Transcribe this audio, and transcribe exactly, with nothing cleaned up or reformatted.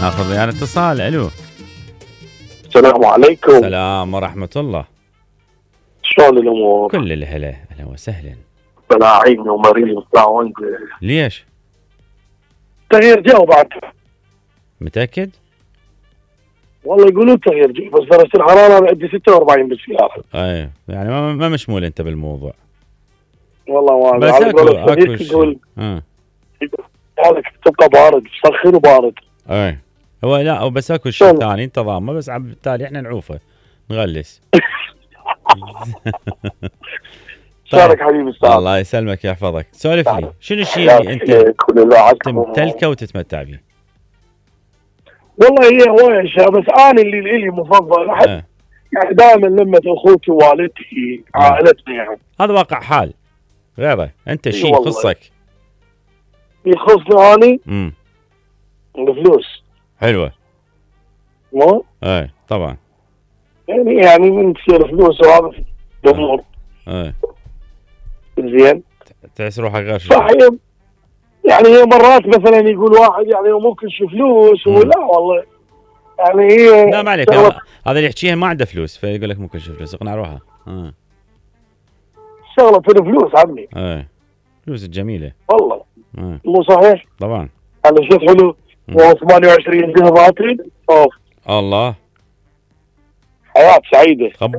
ناخذ ويانا اتصال. الو السلام عليكم. السلام ورحمة الله. شلون الامور؟ كل الهلا، اهلا وسهلا. بلاعيني ومريض وطاعون. ليش؟ تغيير جو بعد. متأكد؟ والله يقولون تغيير جو، بس درجة الحرارة عندي ستة وأربعين بالسيارة. اي يعني ما, ما مشمول انت بالموضوع. والله ما بس على اكو قول اكو الصديق شيء. يقول اه حالك تبقى بارد، سخن وبارد. اي هو لا هو بس اكو شيء ثاني انت ضامه، بس على بالتالي احنا نعوفه نغلس. شارك حبيبي السلام. الله يسلمك يحفظك. سولف لي شنو الشيء اللي انت تمتلكه وتتمتع فيه؟ والله هي هواية اشياء، بس انا اللي لي مفضل احب آه. يعني دائما لمة اخوتي ووالدتي عائلتنا يعني. هذا واقع حال غيره، انت شيء والله. يخصك. يخصني اني امم الفلوس. حلوه. مو اي طبعا. يعني يعني من تصير فلوس وهذا الامور اي زين. تحس روحك غير شيء. صح. هي يعني هي مرات مثلا يقول واحد يعني ممكن شو فلوس ولا والله يعني هي لا ما عليك، هذا اللي يحكيها ما عنده فلوس فيقول لك ممكن شو فلوس، اقنع روحها. اه شغله في الفلوس عمي. اي فلوس الجميله والله. اه مو صحيح؟ طبعا. انا شفت حلو ثمانية وعشرين ذهباتي. اوف الله حياة سعيدة.